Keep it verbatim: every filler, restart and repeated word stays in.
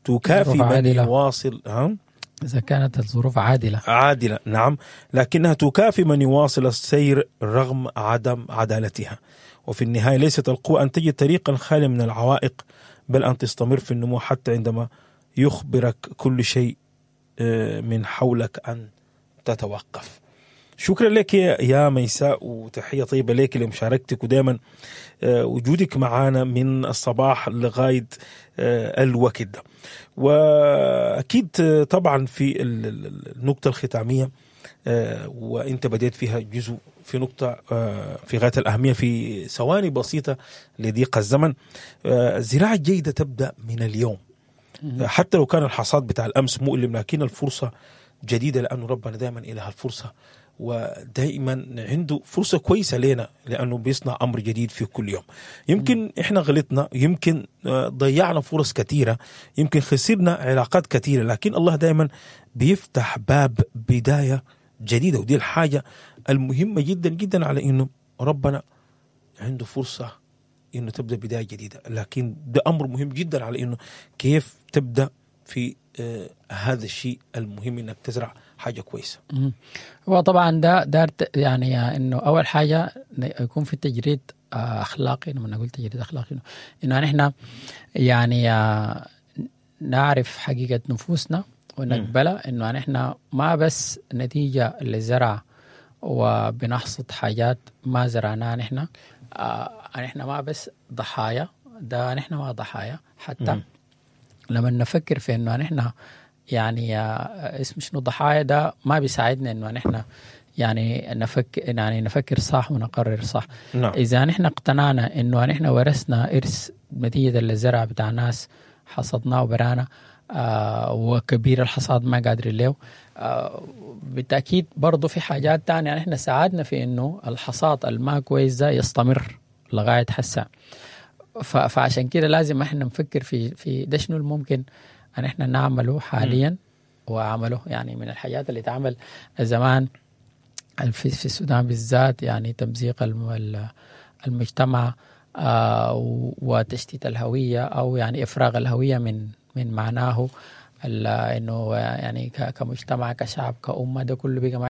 تكافي من يواصل ها؟ إذا كانت الظروف عادلة عادلة نعم، لكنها تكافي من يواصل السير رغم عدم عدالتها. وفي النهاية ليست القوة أن تجد طريقا خالي من العوائق، بل أن تستمر في النمو حتى عندما يخبرك كل شيء من حولك أن تتوقف. شكرا لك يا ميساء، وتحية طيبة لك لمشاركتك، ودائما وجودك معنا من الصباح لغاية الوقت ده. وأكيد طبعا في النقطة الختامية وانت بديت فيها جزء في نقطة في غاية الأهمية في ثواني بسيطة لضيق الزمن. الزراعة الجيدة تبدأ من اليوم، حتى لو كان الحصاد بتاع الأمس مؤلم، لكن الفرصة جديدة، لأنه ربنا دائما إله الفرصة، ودائما عنده فرصة كويسة لنا، لأنه بيصنع أمر جديد في كل يوم. يمكن إحنا غلطنا، يمكن ضيعنا فرص كثيرة، يمكن خسرنا علاقات كثيرة، لكن الله دائما بيفتح باب بداية جديدة، ودي الحاجة المهمة جدا جدا، على إنه ربنا عنده فرصة إنه تبدأ بداية جديدة. لكن ده أمر مهم جدا على إنه كيف تبدأ في آه هذا الشيء المهم، إنك تزرع حاجة كويسة. هو طبعا ده دار يعني إنه أول حاجة يكون في تجريد أخلاقي. لما نقول تجريد أخلاقي إنه نحن يعني نعرف حقيقة نفوسنا ونقبلها، إنه نحن ما بس نتيجة للزرع وبنحصد حاجات ما زرعناها نحن. آه نحن ما بس ضحايا، ده نحن ما ضحايا حتى م. لما نفكر في إنه نحن يعني آه اسم شنو ضحايا، ده ما بيساعدنا إنه نحن يعني نفكر يعني نفكر صح ونقرر صح. نعم. إذا نحن اقتنعنا إنه نحن ورثنا إرث نتيجة للزرع بتاع ناس حصدناه وبرانا، آه وكبير الحصاد ما قادر له، آه بالتأكيد برضو في حاجات تانية يعني احنا ساعدنا في انه الحصاد الما كويس ده يستمر لغاية حسا. فعشان كده لازم احنا نفكر في في ده شنو الممكن ان احنا نعمله حاليا م. وعمله يعني من الحاجات اللي تعمل زمان في, في السودان بالذات، يعني تمزيق المجتمع آه وتشتيت الهوية، او يعني افراغ الهوية من من معناه انه يعني كمجتمع كشعب كأمة، ده كله بقى ما